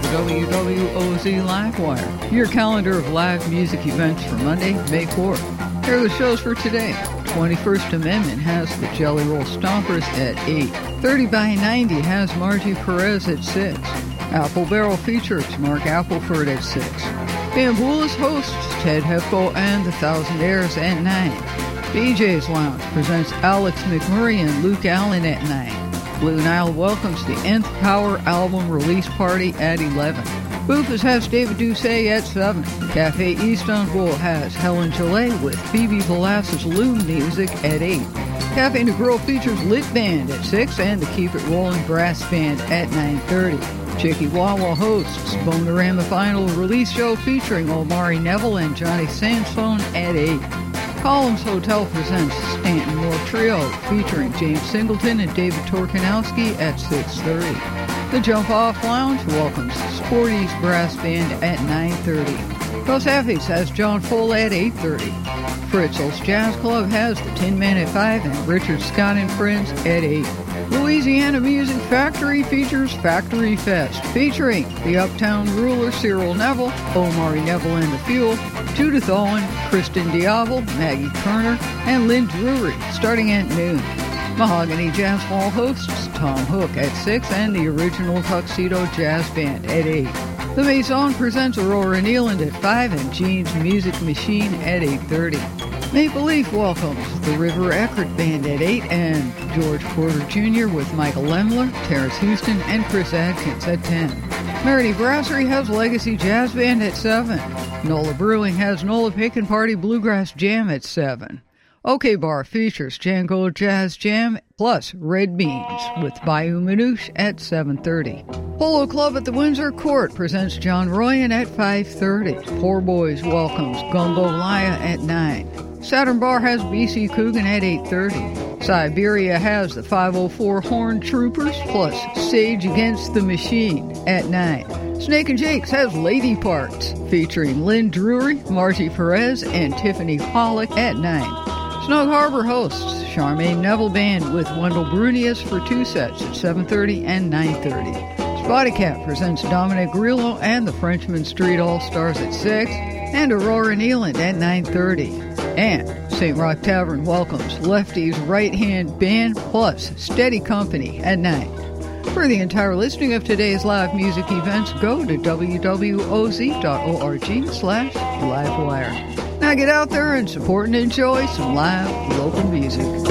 WWOZ Livewire, your calendar of live music events for Monday, May 4th. Here are the shows for today. 21st Amendment has the Jelly Roll Stompers at 8. 30 by 90 has Margie Perez at 6. Apple Barrel features Mark Appleford at 6. Bambula's hosts Ted Hefko and the Thousand Airs at 9. BJ's Lounge presents Alex McMurray and Luke Allen at 9. Blue Nile welcomes the Nth Power album release party at 11. Bufus has David Doucet at 7. Cafe Istanbul has Helen Gillet with Phoebe Velasquez Loon music at 8. Cafe Negro features Lit Band at 6 and the Keep It Rollin' Brass Band at 9:30. Chicky Wawa hosts Bonerama Final Release Show featuring Omari Neville and Johnny Sansone at 8. Columns Hotel presents Stanton Moore Trio featuring James Singleton and David Torkanowski at 6:30. The Jump Off Lounge welcomes Sporty's Brass Band at 9:30. Dos Effie's has John Full at 8:30. Fritzl's Jazz Club has the Tin Man at 5 and Richard Scott and Friends at 8. Louisiana Music Factory features Factory Fest, featuring the Uptown Ruler Cyril Neville, Omari Neville and the Fuel, Judith Owen, Kristen Diablo, Maggie Kerner, and Lynn Drury, starting at noon. Mahogany Jazz Hall hosts Tom Hook at 6 and the Original Tuxedo Jazz Band at 8. The Maison presents Aurora Nealand at 5 and Gene's Music Machine at 8:30. Maple Leaf welcomes the River Eckert Band at 8 and George Porter Jr. with Michael Lemler, Terrace Houston, and Chris Adkins at 10. Merity Brasserie has Legacy Jazz Band at 7. NOLA Brewing has NOLA Pick Party Bluegrass Jam at 7. OK Bar features Django Jazz Jam plus Red Beans with Bayou Manouche at 7:30. Polo Club at the Windsor Court presents John Royan at 5:30. Poor Boys welcomes Gumbo Laya at 9. Saturn Bar has BC Coogan at 8:30. Siberia has the 504 Horn Troopers plus Sage Against the Machine at 9. Snake and Jake's has Lady Parts featuring Lynn Drury, Margie Perez, and Tiffany Pollock at 9. Snug Harbor hosts Charmaine Neville Band with Wendell Brunius for 2 sets at 7:30 and 9:30. Spotty Cat presents Dominic Grillo and the Frenchman Street All-Stars at 6 and Aurora Nealand at 9:30. And St. Rock Tavern welcomes Lefty's Right Hand Band plus Steady Company at 9. For the entire listing of today's live music events, go to wwoz.org/livewire. Now get out there and support and enjoy some live local music.